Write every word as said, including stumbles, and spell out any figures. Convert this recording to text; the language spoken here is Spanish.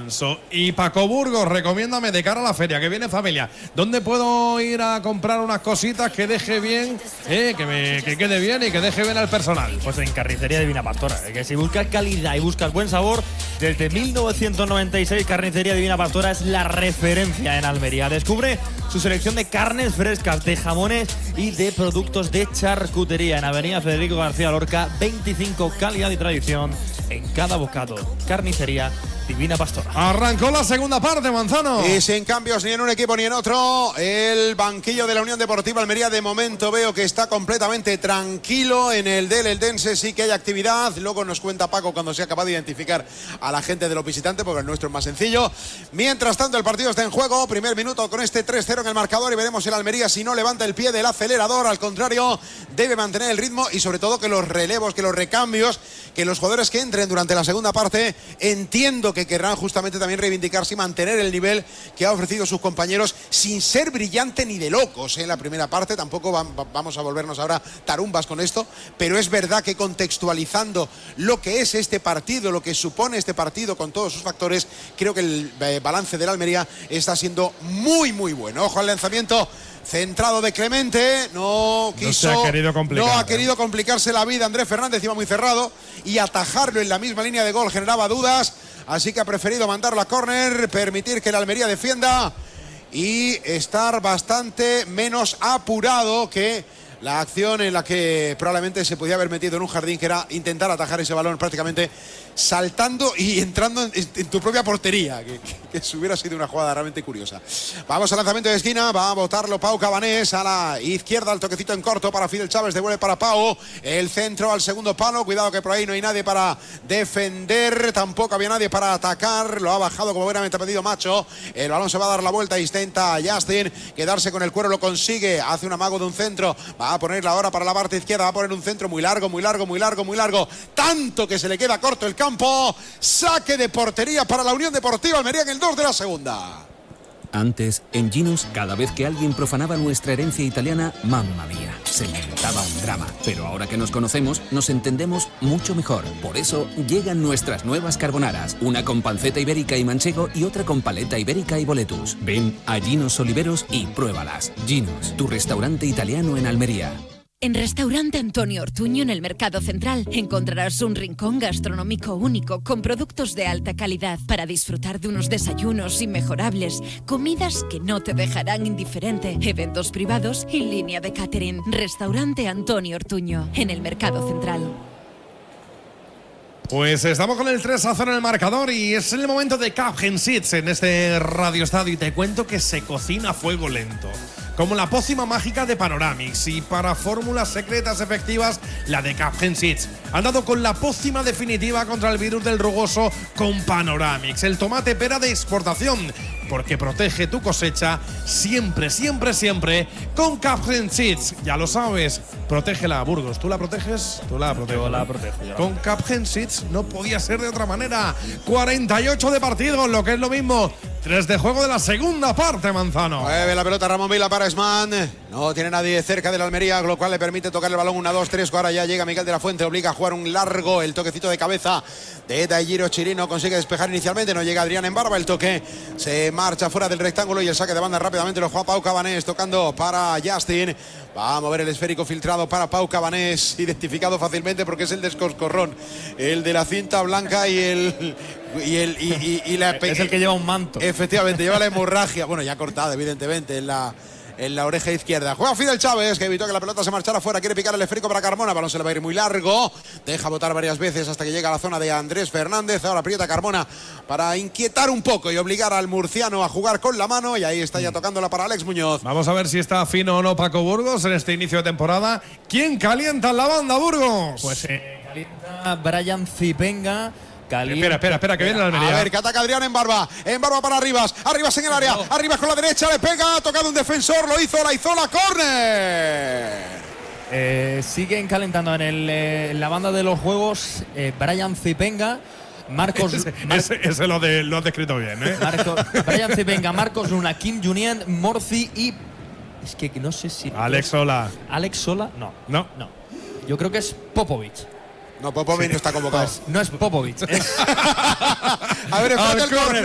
descanso. Y Paco Burgos, recomiéndame de cara a la feria, que viene familia, ¿dónde puedo ir a comprar unas cositas que deje bien, eh, que, me, que quede bien y que deje bien al personal? Pues en Carnicería Divina Pastora, eh, que si buscas calidad y buscas buen sabor, desde mil novecientos noventa y seis Carnicería Divina Pastora es la referencia en Almería. Descubre su selección de carnes frescas, de jamones y de productos de charcutería en Avenida Federico García Lorca veinticinco, calidad y tradición en cada bocado. Carnicería Divina Pastora. Arrancó la segunda parte, Manzano. Y sin cambios ni en un equipo ni en otro, el banquillo de la Unión Deportiva Almería de momento veo que está completamente tranquilo. En el del Eldense sí que hay actividad. Luego nos cuenta Paco cuando sea capaz de identificar a la gente de los visitantes, porque el nuestro es más sencillo. Mientras tanto, el partido está en juego. Primer minuto con este tres cero en el marcador y veremos el Almería si no levanta el pie del acelerador. Al contrario, debe mantener el ritmo y sobre todo que los relevos, que los recambios, que los jugadores que entren durante la segunda parte, entiendo que que querrán justamente también reivindicarse y mantener el nivel que ha ofrecido sus compañeros sin ser brillante ni de locos, ¿eh? En la primera parte. Tampoco va, va, vamos a volvernos ahora tarumbas con esto, pero es verdad que contextualizando lo que es este partido, lo que supone este partido con todos sus factores, creo que el eh, balance del Almería está siendo muy muy bueno. Ojo al lanzamiento centrado de Clemente, no quiso, no, ha querido complicar, no ha ¿eh? querido complicarse la vida. Andrés Fernández iba muy cerrado y atajarlo en la misma línea de gol generaba dudas, así que ha preferido mandarlo a córner, permitir que el Almería defienda y estar bastante menos apurado que la acción en la que probablemente se podía haber metido en un jardín, que era intentar atajar ese balón prácticamente saltando y entrando en, en tu propia portería, que, que, que hubiera sido una jugada realmente curiosa. Vamos al lanzamiento de esquina, va a botarlo Pau Cabanés a la izquierda, el toquecito en corto para Fidel Chávez, devuelve para Pau, el centro al segundo palo, cuidado que por ahí no hay nadie para defender, tampoco había nadie para atacar, lo ha bajado como buenamente ha pedido Macho, el balón se va a dar la vuelta, intenta Justin quedarse con el cuero, lo consigue, hace un amago de un centro, va a ponerla ahora para la parte izquierda, va a poner un centro muy largo, muy largo, muy largo, muy largo, tanto que se le queda corto el campo. Saque de portería para la Unión Deportiva Almería en el dos de la segunda. Antes, en Ginos, cada vez que alguien profanaba nuestra herencia italiana, mamma mía, se montaba un drama. Pero ahora que nos conocemos, nos entendemos mucho mejor. Por eso, llegan nuestras nuevas carbonaras. Una con panceta ibérica y manchego y otra con paleta ibérica y boletus. Ven a Ginos Oliveros y pruébalas. Ginos, tu restaurante italiano en Almería. En Restaurante Antonio Ortuño, en el Mercado Central, encontrarás un rincón gastronómico único con productos de alta calidad para disfrutar de unos desayunos inmejorables, comidas que no te dejarán indiferente, eventos privados y línea de catering. Restaurante Antonio Ortuño, en el Mercado Central. Pues estamos con el tres a cero en el marcador y es el momento de Capgen Seeds en este Radio Estadio y te cuento que se cocina a fuego lento. Como la pócima mágica de Panoramix y para fórmulas secretas efectivas, la de Capgen Seeds. Han dado con la pócima definitiva contra el virus del rugoso con Panoramix, el tomate pera de exportación, porque protege tu cosecha siempre, siempre, siempre con Capgen Seeds. Ya lo sabes, protégela, Burgos. ¿Tú la proteges? Tú la proteges. Yo la protejo. Yo. Con Capgen Seeds no podía ser de otra manera. cuarenta y ocho de partido, lo que es lo mismo. tres de juego de la segunda parte, Manzano. Mueve la pelota Ramón Vila para Esman. No tiene nadie cerca del Almería, lo cual le permite tocar el balón. Una, dos, tres. Ahora ya llega Miguel de la Fuente, obliga a jugar un largo. El toquecito de cabeza de Daigiro Chirino consigue despejar inicialmente. No llega Adrián en barba. El toque se marcha fuera del rectángulo y el saque de banda rápidamente lo juega Pau Cabanés, tocando para Justin. Va a mover el esférico filtrado para Pau Cabanés, identificado fácilmente porque es el descoscorrón, el de la cinta blanca y el y el y, y, y la es el que lleva un manto. Efectivamente, lleva la hemorragia, bueno, ya cortada evidentemente en la en la oreja izquierda. Juega Fidel Chávez, que evitó que la pelota se marchara fuera. Quiere picar el esférico para Carmona. Balón se le va a ir muy largo. Deja botar varias veces hasta que llega a la zona de Andrés Fernández. Ahora aprieta Carmona para inquietar un poco y obligar al murciano a jugar con la mano. Y ahí está ya tocándola para Alex Muñoz. Vamos a ver si está fino o no Paco Burgos en este inicio de temporada. ¿Quién calienta en la banda, Burgos? Pues eh, calienta Brian Zipenga. Caliente. Espera, espera, espera, que viene la Almería. A ver, que ataca Adrián en barba. En barba para Arribas. Arribas en el área. No. Arribas con la derecha, le pega. Ha tocado un defensor. Lo hizo, la hizo la córner. Eh, siguen calentando en, el, eh, en la banda de los juegos eh, Brian Zipenga. Marcos. Ese, Mar ese, ese lo, de, lo has descrito bien, ¿eh? Marcos, Brian Zipenga, Marcos Luna, Kim Junien, Morci y. Es que no sé si. Alex Sola. Alex Sola, no. No. No. Yo creo que es Popovic. No, Popovic sí. no está convocado. Pues no es Popovic. Es... a ver, espérate el córner.